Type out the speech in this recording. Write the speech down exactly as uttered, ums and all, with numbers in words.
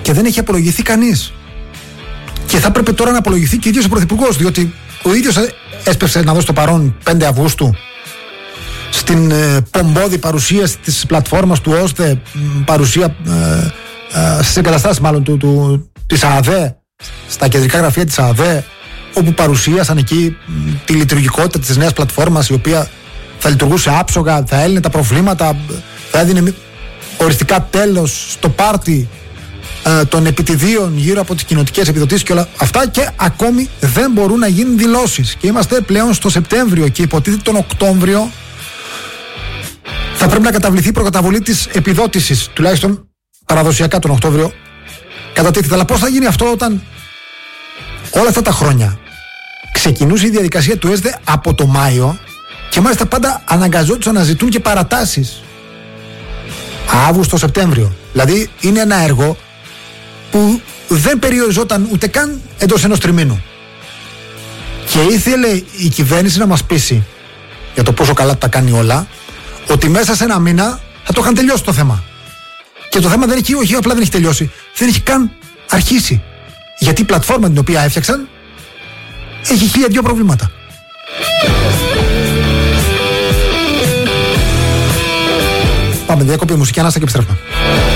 και δεν έχει απολογηθεί κανείς. Και θα έπρεπε τώρα να απολογηθεί και ο ίδιος ο Πρωθυπουργός, διότι ο ίδιος έσπευσε να δώσει το παρόν πέντε Αυγούστου στην ε, πομπόδη παρουσίαση της πλατφόρμας του ΟΣΔΕ, παρουσία ε, ε, στις εγκαταστάσεις μάλλον του, του, της ΑΔΕ, στα κεντρικά γραφεία της ΑΔΕ, όπου παρουσίασαν εκεί τη λειτουργικότητα της νέας πλατφόρμας, η οποία θα λειτουργούσε άψογα, θα έλυνε τα προβλήματα, θα έδινε οριστικά τέλος στο πάρτι ε, των επιτιδίων γύρω από τις κοινοτικές επιδοτήσεις και όλα αυτά, και ακόμη δεν μπορούν να γίνουν δηλώσεις. Και είμαστε πλέον στο Σεπτέμβριο και υποτίθεται τον Οκτώβριο θα πρέπει να καταβληθεί η προκαταβολή της επιδότησης, τουλάχιστον παραδοσιακά τον Οκτώβριο κατατίθεται. Αλλά πώς θα γίνει αυτό όταν όλα αυτά τα χρόνια ξεκινούσε η διαδικασία του ΕΣΔΕ από το Μάιο και μάλιστα πάντα αναγκαζόντουσαν να ζητούν και παρατάσεις Αύγουστο-Σεπτέμβριο. Δηλαδή είναι ένα έργο που δεν περιοριζόταν ούτε καν εντός ενός τριμήνου. Και ήθελε η κυβέρνηση να μας πείσει, για το πόσο καλά τα κάνει όλα, ότι μέσα σε ένα μήνα θα το είχαν τελειώσει το θέμα. Και το θέμα δεν έχει, όχι απλά δεν έχει τελειώσει, δεν έχει καν αρχίσει. Γιατί η πλατφόρμα την οποία έφτιαξαν έχει χίλια δυο προβλήματα. Πάμε διακοπή μουσική, ανάσα και επιστρέφουμε.